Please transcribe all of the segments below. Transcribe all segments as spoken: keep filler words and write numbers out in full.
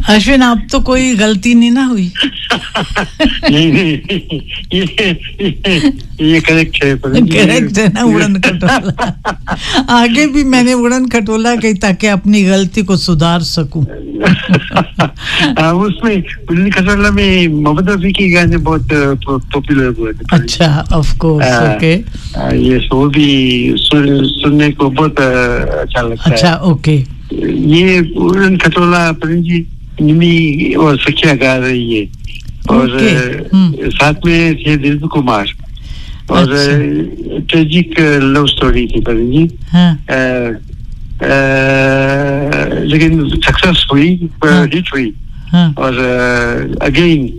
अश्विन आप तो कोई गलती नहीं ना हुई नहीं नहीं ये ये करेक्ट है करेक्ट है ना उड़न खटोला आगे भी मैंने उड़न खटोला कही ताकि अपनी गलती को सुधार सकूं उसमें उड़न खटोला में मोहम्मद रफी के गाने बहुत पॉपुलर हुए थे अच्छा ऑफ कोर्स ओके ये सो भी सुन, सुनने को बहुत अच्छा लगता अच्छा, है अच्छा ओके ये उड़न खटोला परिंजी निमी और सखिया गा रही है और साथ में थे दिलीप कुमार और ट्रेजिक लव स्टोरी थी परिंजी लेकिन सक्सेस हुई हिट हुई और अगेन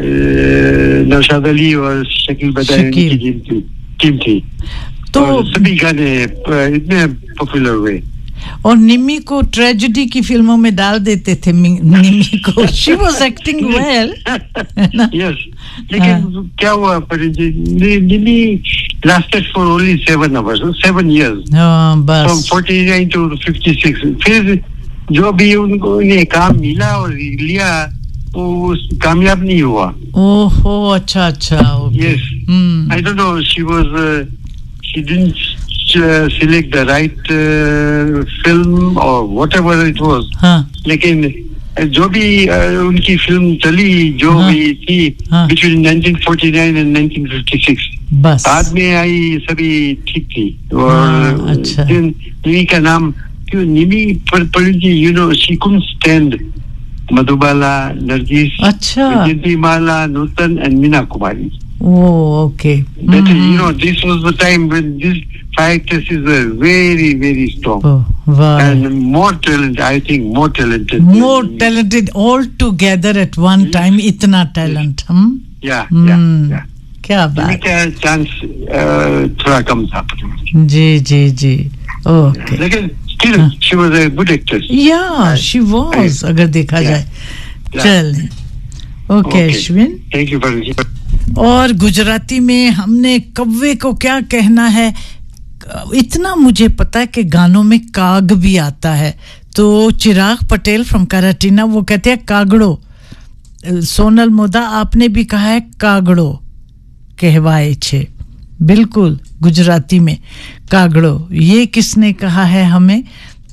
नौशाद अली और शकील बदायूं की टीम थी टीम थी तो सभी गाने इतने पॉपुलर हुए और निमी को ट्रेजेडी की फिल्मों में डाल देते थे निमी को she was acting well yes लेकिन क्या हुआ पर निमी lasted for only seven hours seven years बस फ्रॉम forty-nine to fifty-six फिर जो भी उनको उन्हें काम मिला और लिया वो कामयाब नहीं हुआ ओहो अच्छा अच्छा yes I don't know she was she didn't Uh, select the right uh, film or whatever it was हाँ. लेकिन जो भी uh, उनकी फिल्म चली जो हाँ. भी थी हाँ. between nineteen forty-nine and nineteen fifty-six बस बाद में आई सभी ठीक थी और हाँ, अच्छा. निमी का नाम क्यों निमी पर परिंजी you know she couldn't stand Madhubala Nargis अच्छा जयंती माला नूतन and Meena Kumari oh okay that mm-hmm. you know this was the time when these five actresses were very very strong oh, wow. and more talented I think more talented more talented all together at one yes. time itna talent yes. hmm? yeah mm. yeah yeah क्या बात है chance थोड़ा कम था जी जी जी okay लेकिन still she was a good actress yeah she was अगर देखा जाए चल okay Ashwin thank you for और गुजराती में हमने कव्वे को क्या कहना है इतना मुझे पता है कि गानों में काग भी आता है तो चिराग पटेल फ्रॉम कराटीना वो कहते हैं कागड़ो सोनल मोदा आपने भी कहा है कागड़ो कहवाए छे बिल्कुल गुजराती में कागड़ो ये किसने कहा है हमें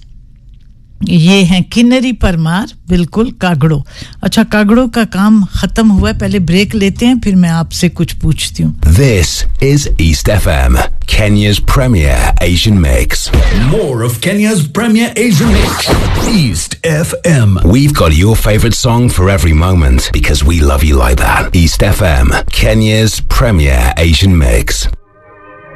ये हैं किन्नरी परमार बिल्कुल कागड़ो अच्छा कागड़ो का काम खत्म हुआ है पहले ब्रेक लेते हैं फिर मैं आपसे कुछ पूछती हूँ This is East F M, Kenya's premier Asian mix. More of Kenya's premier Asian mix. East F M. We've got your favorite song for every moment because we love you like that. East F M, Kenya's premier Asian mix.